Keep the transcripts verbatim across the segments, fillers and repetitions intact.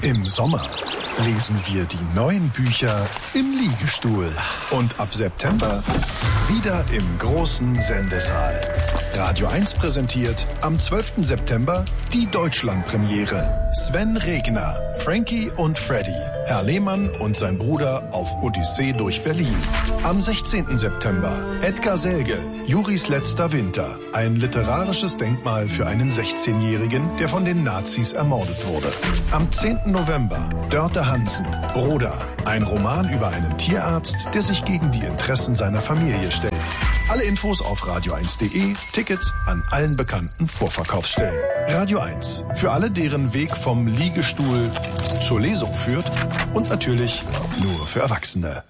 Im Sommer lesen wir die neuen Bücher im Liegestuhl. Und ab September wieder im großen Sendesaal. Radio eins präsentiert am zwölften September die Deutschlandpremiere. Sven Regner, Frankie und Freddy, Herr Lehmann und sein Bruder auf Odyssee durch Berlin. Am sechzehnten September Edgar Selge, Juris letzter Winter. Ein literarisches Denkmal für einen sechzehnjährigen, der von den Nazis ermordet wurde. Am zehnten November Dörte Hansen, Broda. Ein Roman über einen Tierarzt, der sich gegen die Interessen seiner Familie stellt. Alle Infos auf radio eins punkt de, Tickets an allen bekannten Vorverkaufsstellen. Radio eins, für alle, deren Weg vom Liegestuhl zur Lesung führt und natürlich nur für Erwachsene.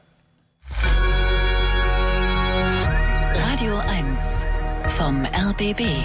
Radio eins vom R B B.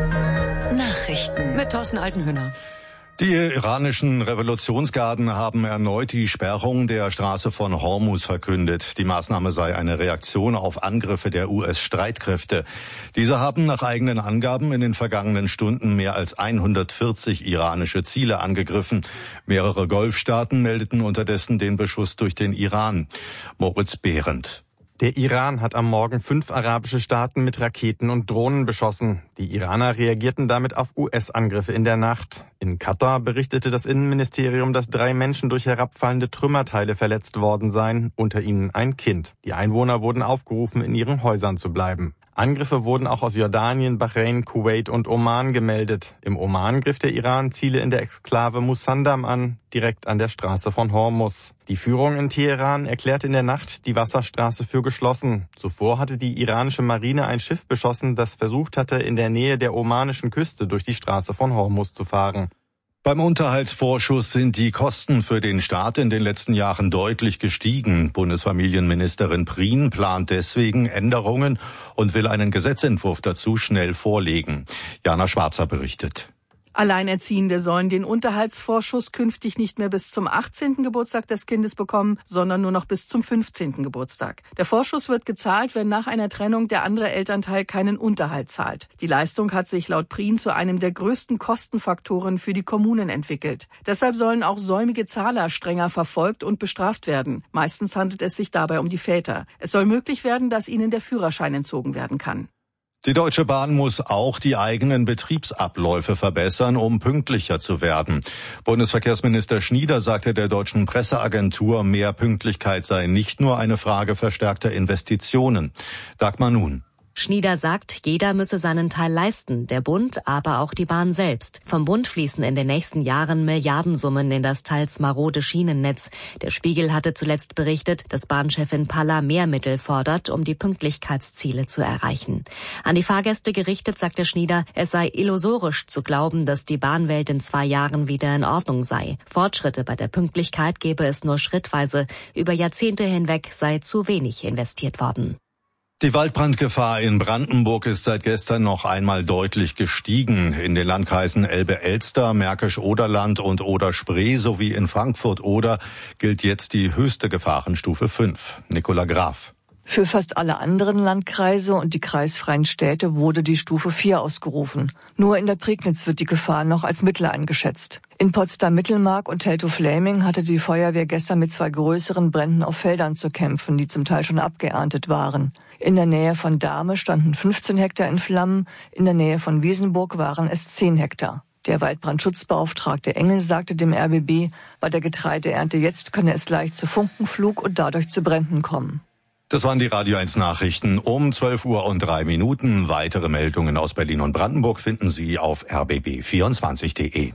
Nachrichten mit Thorsten Altenhöhner. Die iranischen Revolutionsgarden haben erneut die Sperrung der Straße von Hormuz verkündet. Die Maßnahme sei eine Reaktion auf Angriffe der U S-Streitkräfte. Diese haben nach eigenen Angaben in den vergangenen Stunden mehr als hundertvierzig iranische Ziele angegriffen. Mehrere Golfstaaten meldeten unterdessen den Beschuss durch den Iran. Moritz Behrendt. Der Iran hat am Morgen fünf arabische Staaten mit Raketen und Drohnen beschossen. Die Iraner reagierten damit auf U S-Angriffe in der Nacht. In Katar berichtete das Innenministerium, dass drei Menschen durch herabfallende Trümmerteile verletzt worden seien, unter ihnen ein Kind. Die Einwohner wurden aufgerufen, in ihren Häusern zu bleiben. Angriffe wurden auch aus Jordanien, Bahrain, Kuwait und Oman gemeldet. Im Oman griff der Iran Ziele in der Exklave Musandam an, direkt an der Straße von Hormuz. Die Führung in Teheran erklärte in der Nacht die Wasserstraße für geschlossen. Zuvor hatte die iranische Marine ein Schiff beschossen, das versucht hatte, in der Nähe der omanischen Küste durch die Straße von Hormuz zu fahren. Beim Unterhaltsvorschuss sind die Kosten für den Staat in den letzten Jahren deutlich gestiegen. Bundesfamilienministerin Prien plant deswegen Änderungen und will einen Gesetzentwurf dazu schnell vorlegen. Jana Schwarzer berichtet. Alleinerziehende sollen den Unterhaltsvorschuss künftig nicht mehr bis zum achtzehnten Geburtstag des Kindes bekommen, sondern nur noch bis zum fünfzehnten Geburtstag. Der Vorschuss wird gezahlt, wenn nach einer Trennung der andere Elternteil keinen Unterhalt zahlt. Die Leistung hat sich laut Prien zu einem der größten Kostenfaktoren für die Kommunen entwickelt. Deshalb sollen auch säumige Zahler strenger verfolgt und bestraft werden. Meistens handelt es sich dabei um die Väter. Es soll möglich werden, dass ihnen der Führerschein entzogen werden kann. Die Deutsche Bahn muss auch die eigenen Betriebsabläufe verbessern, um pünktlicher zu werden. Bundesverkehrsminister Schnieder sagte der deutschen Presseagentur, mehr Pünktlichkeit sei nicht nur eine Frage verstärkter Investitionen. Dagmar Nun. Schnieder sagt, jeder müsse seinen Teil leisten, der Bund, aber auch die Bahn selbst. Vom Bund fließen in den nächsten Jahren Milliardensummen in das teils marode Schienennetz. Der Spiegel hatte zuletzt berichtet, dass Bahnchefin Palla mehr Mittel fordert, um die Pünktlichkeitsziele zu erreichen. An die Fahrgäste gerichtet sagte Schnieder, es sei illusorisch zu glauben, dass die Bahnwelt in zwei Jahren wieder in Ordnung sei. Fortschritte bei der Pünktlichkeit gebe es nur schrittweise. Über Jahrzehnte hinweg sei zu wenig investiert worden. Die Waldbrandgefahr in Brandenburg ist seit gestern noch einmal deutlich gestiegen. In den Landkreisen Elbe-Elster, Märkisch-Oderland und Oder-Spree sowie in Frankfurt-Oder gilt jetzt die höchste Gefahrenstufe fünf. Nicola Graf. Für fast alle anderen Landkreise und die kreisfreien Städte wurde die Stufe vier ausgerufen. Nur in der Prignitz wird die Gefahr noch als mittel eingeschätzt. In Potsdam-Mittelmark und Teltow-Fläming hatte die Feuerwehr gestern mit zwei größeren Bränden auf Feldern zu kämpfen, die zum Teil schon abgeerntet waren. In der Nähe von Dahme standen fünfzehn Hektar in Flammen, in der Nähe von Wiesenburg waren es zehn Hektar. Der Waldbrandschutzbeauftragte Engel sagte dem R B B, bei der Getreideernte jetzt könne es leicht zu Funkenflug und dadurch zu Bränden kommen. Das waren die Radio eins Nachrichten um zwölf Uhr und drei Minuten. Weitere Meldungen aus Berlin und Brandenburg finden Sie auf r b b vierundzwanzig punkt de.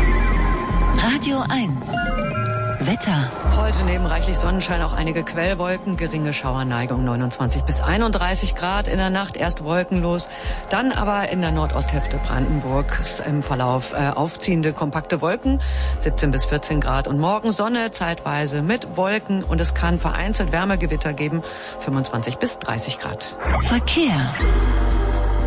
Radio eins. Wetter. Heute neben reichlich Sonnenschein auch einige Quellwolken, geringe Schauerneigung neunundzwanzig bis einunddreißig Grad. In der Nacht erst wolkenlos, dann aber in der Nordosthälfte Brandenburgs im Verlauf äh, aufziehende kompakte Wolken, siebzehn bis vierzehn Grad. Und morgen Sonne, zeitweise mit Wolken und es kann vereinzelt Wärmegewitter geben, fünfundzwanzig bis dreißig Grad. Verkehr.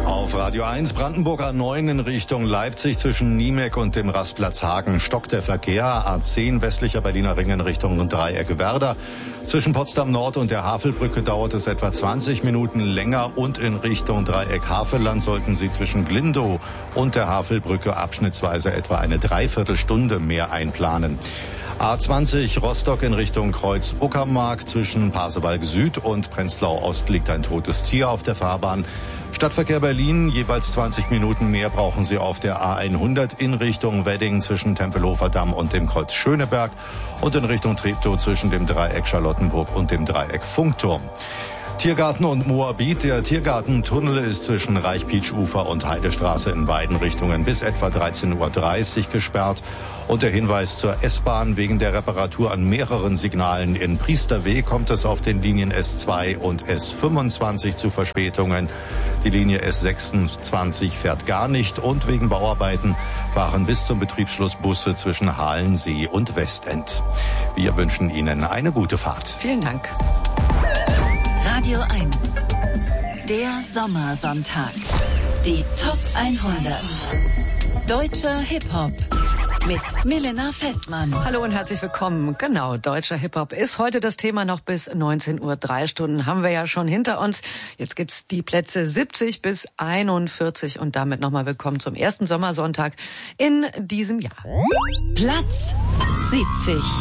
Auf Radio eins Brandenburg A neun in Richtung Leipzig zwischen Niemek und dem Rastplatz Hagen stockt der Verkehr. A zehn westlicher Berliner Ring in Richtung Dreieck Werder. Zwischen Potsdam Nord und der Havelbrücke dauert es etwa zwanzig Minuten länger und in Richtung Dreieck Havelland sollten Sie zwischen Glindow und der Havelbrücke abschnittsweise etwa eine Dreiviertelstunde mehr einplanen. A zwanzig Rostock in Richtung Kreuz Uckermark zwischen Pasewalk Süd und Prenzlau Ost liegt ein totes Tier auf der Fahrbahn. Stadtverkehr Berlin, jeweils zwanzig Minuten mehr brauchen Sie auf der A hundert in Richtung Wedding zwischen Tempelhofer Damm und dem Kreuz Schöneberg und in Richtung Treptow zwischen dem Dreieck Charlottenburg und dem Dreieck Funkturm. Tiergarten und Moabit. Der Tiergartentunnel ist zwischen Reichpietsch-Ufer und Heidestraße in beiden Richtungen bis etwa dreizehn Uhr dreißig gesperrt. Und der Hinweis zur S-Bahn: Wegen der Reparatur an mehreren Signalen in Priesterweg kommt es auf den Linien S zwei und S fünfundzwanzig zu Verspätungen. Die Linie S sechsundzwanzig fährt gar nicht und wegen Bauarbeiten fahren bis zum Betriebsschluss Busse zwischen Halensee und Westend. Wir wünschen Ihnen eine gute Fahrt. Vielen Dank. Radio eins. Der Sommersonntag. Die Top hundert. Deutscher Hip-Hop. Mit Milena Festmann. Hallo und herzlich willkommen. Genau, deutscher Hip-Hop ist heute das Thema noch bis neunzehn Uhr. Drei Stunden haben wir ja schon hinter uns. Jetzt gibt's die Plätze siebzig bis einundvierzig und damit nochmal willkommen zum ersten Sommersonntag in diesem Jahr. Platz siebzig.